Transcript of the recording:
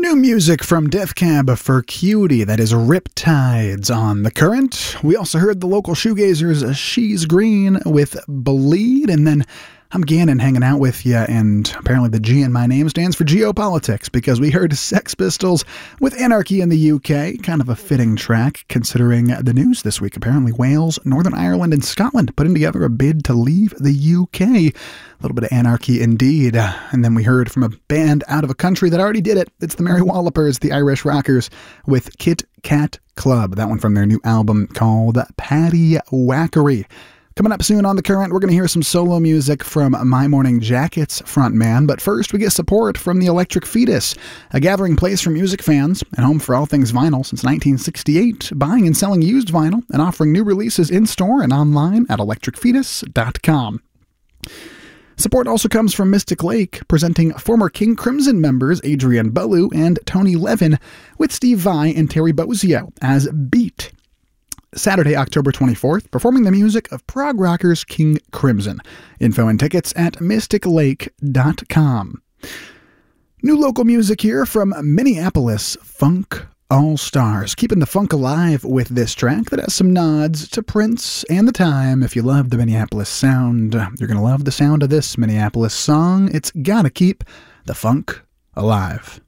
New music from Death Cab for Cutie, that is Riptides on The Current. We also heard the local shoegazers She's Green with Bleed, and then I'm Gannon hanging out with you, and apparently the G in my name stands for geopolitics, because we heard Sex Pistols with Anarchy in the UK, kind of a fitting track considering the news this week. Apparently Wales, Northern Ireland, and Scotland putting together a bid to leave the UK. A little bit of anarchy indeed. And then we heard from a band out of a country that already did it. It's the Mary Wallopers, the Irish Rockers, with Kit Kat Club. That one from their new album called Paddy Wackery. Coming up soon on The Current, we're going to hear some solo music from My Morning Jacket's frontman, but first we get support from the Electric Fetus, a gathering place for music fans and home for all things vinyl since 1968, buying and selling used vinyl and offering new releases in-store and online at electricfetus.com. Support also comes from Mystic Lake, presenting former King Crimson members Adrian Belew and Tony Levin with Steve Vai and Terry Bozzio as Beat. Saturday, October 24th, performing the music of prog rockers King Crimson. Info and tickets at mysticlake.com. New local music here from Minneapolis Funk All-Stars, keeping the funk alive with this track that has some nods to Prince and the time. If you love the Minneapolis sound, you're going to love the sound of this Minneapolis song. It's Gotta Keep the Funk Alive.